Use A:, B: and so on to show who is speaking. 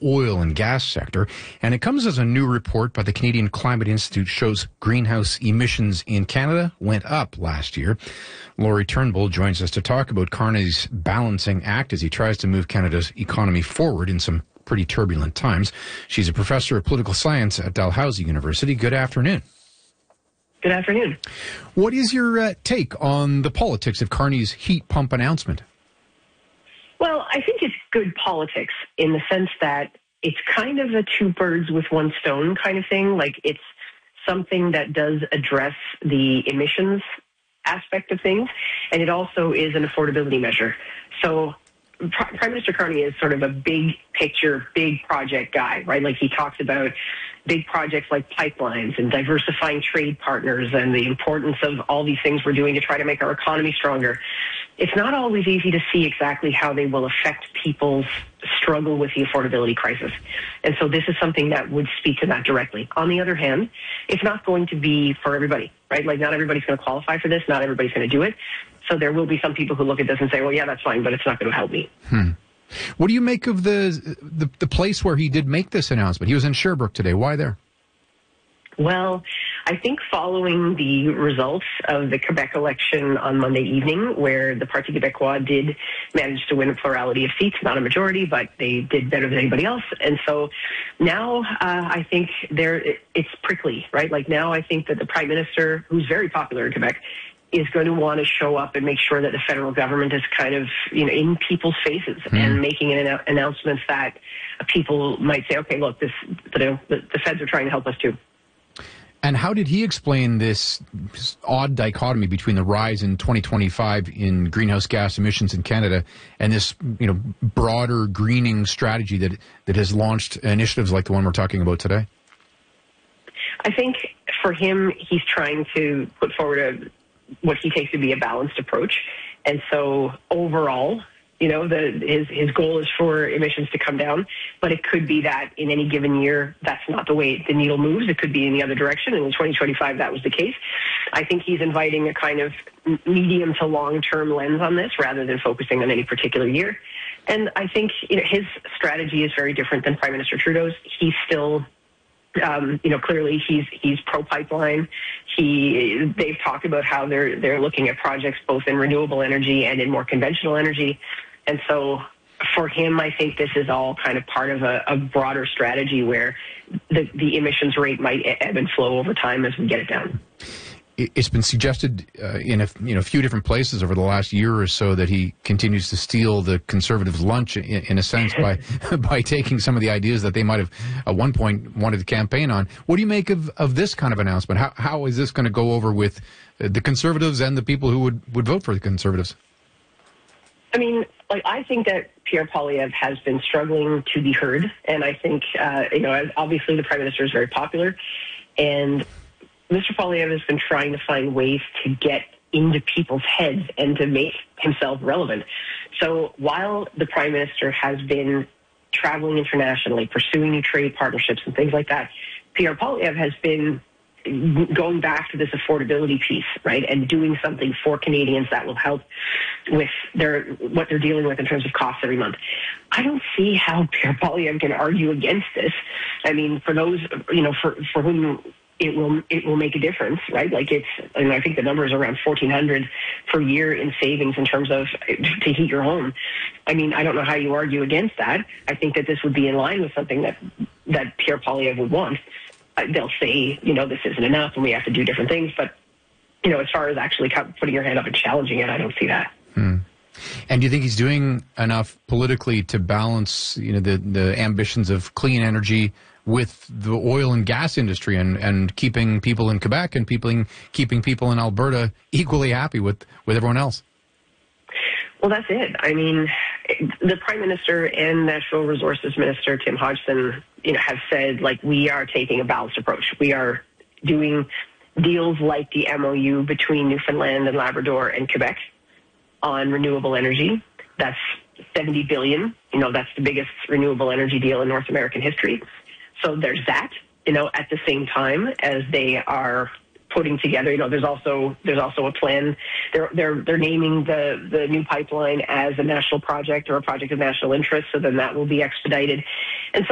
A: oil and gas sector. And it comes as a new report by the Canadian Climate Institute shows greenhouse emissions in Canada went up last year. Laurie Turnbull joins us to talk about Carney's balancing act as he tries to move Canada's economy forward in some pretty turbulent times. She's a professor of political science at Dalhousie University. Good afternoon.
B: Good afternoon.
A: What is your take on the politics of Carney's heat pump announcement?
B: Well, I think it's good politics in the sense that it's kind of a two birds with one stone kind of thing. Like, it's something that does address the emissions aspect of things, and it also is an affordability measure. So Prime Minister Carney is sort of a big picture, big project guy, right? Like, he talks about big projects like pipelines and diversifying trade partners and the importance of all these things we're doing to try to make our economy stronger. It's not always easy to see exactly how they will affect people's struggle with the affordability crisis. And so this is something that would speak to that directly. On the other hand, it's not going to be for everybody, right? Like, not everybody's going to qualify for this. Not everybody's going to do it. So there will be some people who look at this and say, well, yeah, that's fine, but it's not going to help me.
A: What do you make of the place where he did make this announcement? He was in Sherbrooke today. Why there?
B: Well, I think following the results of the Quebec election on Monday evening, where the Parti Québécois did manage to win a plurality of seats, not a majority, but they did better than anybody else. And so now I think it's prickly, right? Like, now I think that the Prime Minister, who's very popular in Quebec, is going to want to show up and make sure that the federal government is kind of, in people's faces and making announcements that people might say, okay, look, the feds are trying to help us too.
A: And how did he explain this odd dichotomy between the rise in 2025 in greenhouse gas emissions in Canada and this, broader greening strategy that has launched initiatives like the one we're talking about today?
B: I think for him, he's trying to put forward what he takes to be a balanced approach. And so overall, his goal is for emissions to come down, but it could be that in any given year, that's not the way the needle moves. It could be in the other direction. And in 2025, that was the case. I think he's inviting a kind of medium to long-term lens on this rather than focusing on any particular year. And I think his strategy is very different than Prime Minister Trudeau's. He's still clearly he's pro-pipeline. They've talked about how they're looking at projects both in renewable energy and in more conventional energy. And so for him, I think this is all kind of part of a broader strategy where the emissions rate might ebb and flow over time as we get it down.
A: It's been suggested in a few different places over the last year or so that he continues to steal the Conservatives' lunch in a sense by taking some of the ideas that they might have at one point wanted to campaign on. What do you make of this kind of announcement? How is this going to go over with the Conservatives and the people who would vote for the Conservatives?
B: I mean, I think that Pierre Poilievre has been struggling to be heard, and I think obviously the Prime Minister is very popular, and Mr. Poilievre has been trying to find ways to get into people's heads and to make himself relevant. So while the Prime Minister has been traveling internationally, pursuing new trade partnerships and things like that, Pierre Poilievre has been going back to this affordability piece, right, and doing something for Canadians that will help with what they're dealing with in terms of costs every month. I don't see how Pierre Poilievre can argue against this. I mean, for those, for whom it will make a difference, right? Like, I think the number is around $1,400 per year in savings in terms of to heat your home. I mean, I don't know how you argue against that. I think that this would be in line with something that Pierre Poilievre would want. They'll say, this isn't enough and we have to do different things. But, as far as actually putting your hand up and challenging it, I don't see that.
A: And do you think he's doing enough politically to balance, the ambitions of clean energy with the oil and gas industry and keeping people in Quebec and keeping people in Alberta equally happy with everyone else?
B: Well, that's it. I mean, the Prime Minister and Natural Resources Minister, Tim Hodgson, have said, we are taking a balanced approach. We are doing deals like the MOU between Newfoundland and Labrador and Quebec on renewable energy. That's $70 billion. That's the biggest renewable energy deal in North American history. So there's that, at the same time as they are putting together, there's also a plan. They're naming the new pipeline as a national project or a project of national interest, so then that will be expedited. And so